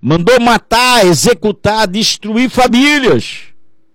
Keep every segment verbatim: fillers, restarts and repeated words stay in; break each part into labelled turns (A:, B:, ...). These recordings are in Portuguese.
A: mandou matar, executar, destruir famílias,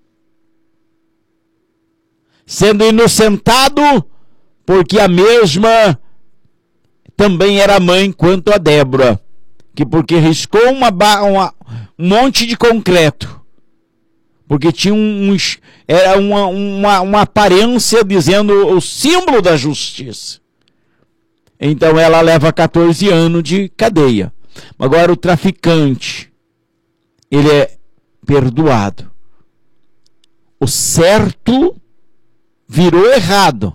A: sendo inocentado porque a mesma também era mãe quanto a Débora, que porque riscou uma, uma, um monte de concreto, porque tinha um, um, era uma, uma, uma aparência dizendo o símbolo da justiça. Então ela leva quatorze anos de cadeia. Agora o traficante, ele é perdoado. O certo virou errado.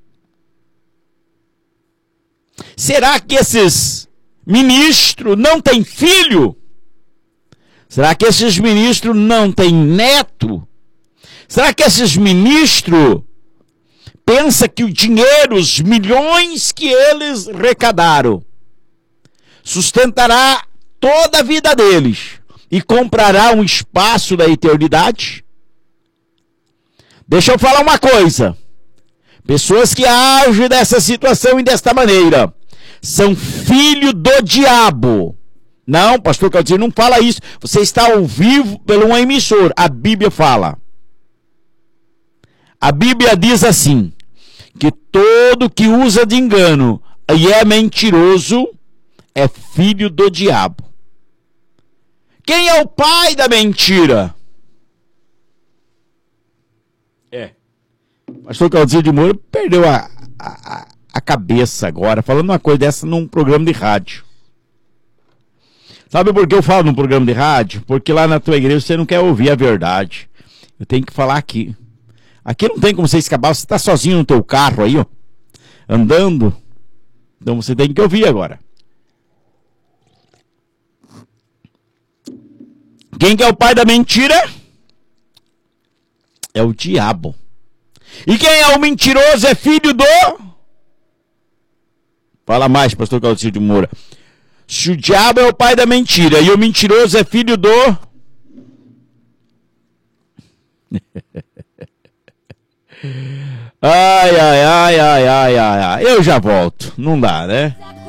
A: Será que esses ministros não têm filho? Será que esses ministros não têm neto? Será que esses ministros pensam que o dinheiro, os milhões que eles arrecadaram, sustentará toda a vida deles e comprará um espaço da eternidade? Deixa eu falar uma coisa. Pessoas que agem dessa situação e desta maneira são filho do diabo. Não, pastor Claudio, não fala isso. Você está ao vivo pelo um emissor. A Bíblia fala. A Bíblia diz assim, que todo que usa de engano e é mentiroso é filho do diabo. Quem é o pai da mentira? É. Pastor Claudio de Moura perdeu a, a, a cabeça agora, falando uma coisa dessa num programa de rádio. Sabe por que eu falo num programa de rádio? Porque lá na tua igreja você não quer ouvir a verdade. Eu tenho que falar aqui. Aqui não tem como você escapar, você está sozinho no teu carro aí, ó, andando. Então você tem que ouvir agora. Quem que é o pai da mentira? É o diabo. E quem é o mentiroso é filho do... Fala mais, pastor Claudio de Moura. Se o diabo é o pai da mentira e o mentiroso é filho do... Ai, ai, ai, ai, ai, ai, ai. Eu já volto. Não dá, né?